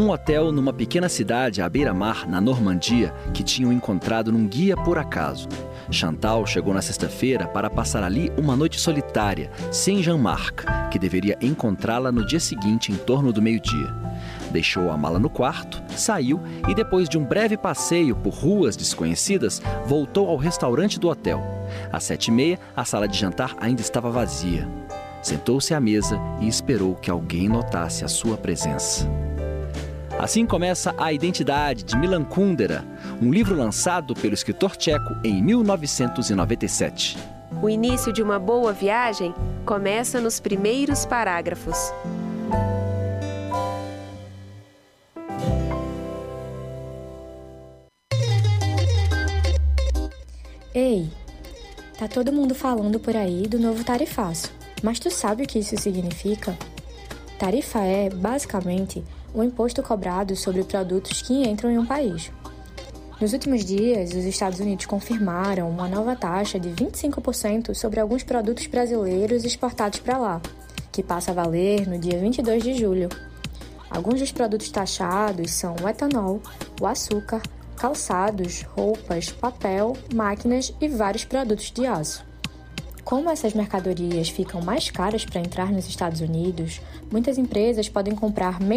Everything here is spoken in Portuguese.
Um hotel numa pequena cidade à beira-mar, na Normandia, que tinham encontrado num guia por acaso. Chantal chegou na sexta-feira para passar ali uma noite solitária, sem Jean-Marc, que deveria encontrá-la no dia seguinte, em torno do meio-dia. Deixou a mala no quarto, saiu e, depois de um breve passeio por ruas desconhecidas, voltou ao restaurante do hotel. Às 7h30, a sala de jantar ainda estava vazia. Sentou-se à mesa e esperou que alguém notasse a sua presença. Assim começa A Identidade, de Milan Kundera, um livro lançado pelo escritor tcheco em 1997. O início de uma boa viagem começa nos primeiros parágrafos. Ei, tá todo mundo falando por aí do novo tarifaço, mas tu sabe o que isso significa? Tarifa é, basicamente, um imposto cobrado sobre produtos que entram em um país. Nos últimos dias, os Estados Unidos confirmaram uma nova taxa de 25% sobre alguns produtos brasileiros exportados para lá, que passa a valer no dia 22 de julho. Alguns dos produtos taxados são o etanol, o açúcar, calçados, roupas, papel, máquinas e vários produtos de aço. Como essas mercadorias ficam mais caras para entrar nos Estados Unidos, muitas empresas podem comprar